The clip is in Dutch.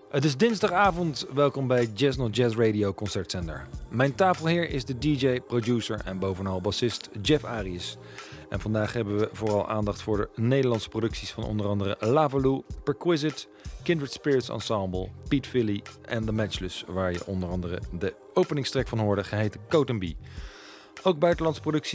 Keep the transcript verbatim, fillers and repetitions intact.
Het is dinsdagavond, welkom bij Jazz Not Jazz Radio concertzender. Mijn tafelheer is de D J, producer en bovenal bassist Jeff Arius. En vandaag hebben we vooral aandacht voor de Nederlandse producties van onder andere Lavaloo, Perquisite, Kindred Spirits Ensemble, Pete Philly en The Matchless, waar je onder andere de openingstrack van hoorde, geheten Coat and Bee. Ook buitenlandse producties